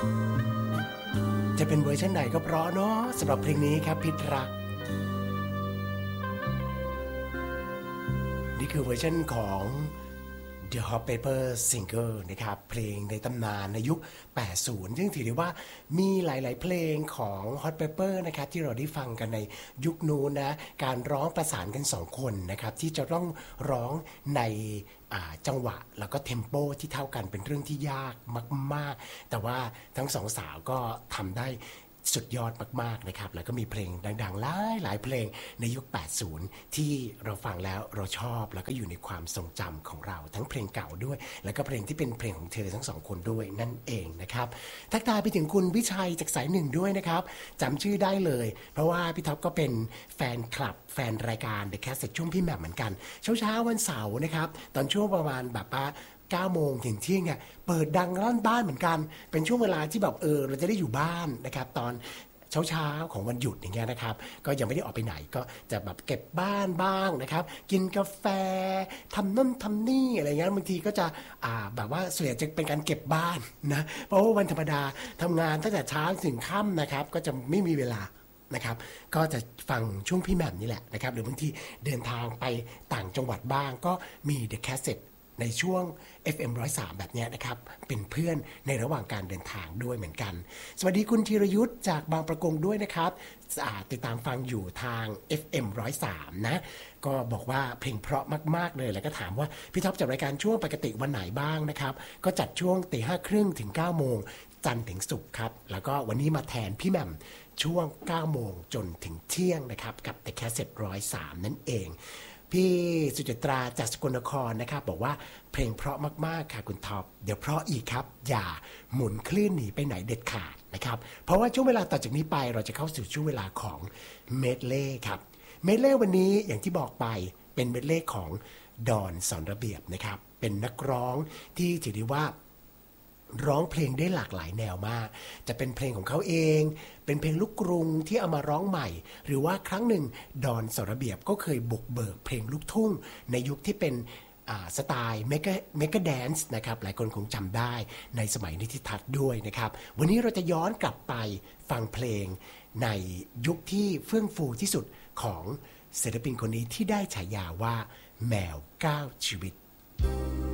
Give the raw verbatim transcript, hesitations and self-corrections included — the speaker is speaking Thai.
จะเป็นเวอร์ชันไหนก็เพราะเนาะสำหรับเพลงนี้ครับพิษรักนี่คือเวอร์ชันของ The Hot Pepper Single นะครับเพลงในตำนานในยุคแปดสิบซึ่งถือได้ว่ามีหลายๆเพลงของ Hot Pepper นะครับที่เราได้ฟังกันในยุคนู้นนะการร้องประสานกันสองคนนะครับที่จะต้องร้องในจังหวะแล้วก็เทมโปที่เท่ากันเป็นเรื่องที่ยากมากๆแต่ว่าทั้งสองสาวก็ทำได้สุดยอดมากๆนะครับแล้วก็มีเพลงดังๆหลายหลายเพลงในยุคแปดสิบที่เราฟังแล้วเราชอบแล้วก็อยู่ในความทรงจำของเราทั้งเพลงเก่าด้วยแล้วก็เพลงที่เป็นเพลงของเธอทั้งสองคนด้วยนั่นเองนะครับทักทายไปถึงคุณวิชัยจากสายหนึ่งด้วยนะครับจำชื่อได้เลยเพราะว่าพี่ท็อปก็เป็นแฟนคลับแฟนรายการ The Cassette ช่วงพี่แหม่มเหมือนกันเช้าๆวันเสาร์นะครับตอนช่วงประมาณแบบว่าเก้าโมงถึงเที่ยงเนี่ยเปิดดังลั่นบ้านเหมือนกันเป็นช่วงเวลาที่แบบเออเราจะได้อยู่บ้านนะครับตอนเช้าๆของวันหยุดอย่างเงี้ยนะครับก็ยังไม่ได้ออกไปไหนก็จะแบบเก็บบ้านบ้างนะครับกินกาแฟทำนั่นทำนี่อะไรเงี้ยบางทีก็จะอ่าแบบว่าส่วนใหญ่จะเป็นการเก็บบ้านนะเพราะว่าวันธรรมดาทำงานตั้งแต่เช้าถึงค่ำนะครับก็จะไม่มีเวลานะครับก็จะฟังช่วงพี่แหม่มนี่แหละนะครับหรือบางทีเดินทางไปต่างจังหวัดบ้างก็มี The Cassetteในช่วง เอฟ เอ็ม หนึ่งศูนย์สาม แบบนี้นะครับเป็นเพื่อนในระหว่างการเดินทางด้วยเหมือนกันสวัสดีคุณธีรยุทธจากบางประกงด้วยนะครับติดตามฟังอยู่ทาง เอฟ เอ็ม หนึ่งศูนย์สาม นะก็บอกว่าเพลงเพราะมากๆเลยแล้วก็ถามว่าพี่ท็อปจัดรายการช่วงปกติวันไหนบ้างนะครับก็จัดช่วงตีห้าครึ่งถึงเก้าโมงจันทร์ถึงศุกร์ครับแล้วก็วันนี้มาแทนพี่แหม่มช่วงเก้าโมงจนถึงเที่ยงนะครับกับ The Cassette หนึ่งศูนย์สามนั่นเองพี่สุจิตราจากสกลนครนะครับบอกว่าเพลงเพราะมากๆค่ะคุณท็อปเดี๋ยวเพราะอีกครับอย่าหมุนคลื่นหนีไปไหนเด็ดขาดนะครับเพราะว่าช่วงเวลาต่อจากนี้ไปเราจะเข้าสู่ช่วงเวลาของเมดเล่ครับเมดเล่วันนี้อย่างที่บอกไปเป็นเมดเล่ของดอนสอนระเบียบนะครับเป็นนักร้องที่ถือได้ว่าร้องเพลงได้หลากหลายแนวมากจะเป็นเพลงของเขาเองเป็นเพลงลูกกรุงที่เอามาร้องใหม่หรือว่าครั้งหนึ่งดอนสอนระเบียบก็เคยบุกเบิกเพลงลูกทุ่งในยุคที่เป็นสไตล์เมกะเมกะแดนซ์นะครับหลายคนคงจำได้ในสมัยนิติทัศน์ด้วยนะครับวันนี้เราจะย้อนกลับไปฟังเพลงในยุคที่เฟื่องฟูที่สุดของศิลปินคนนี้ที่ได้ฉายาว่าแมวเก้าชีวิต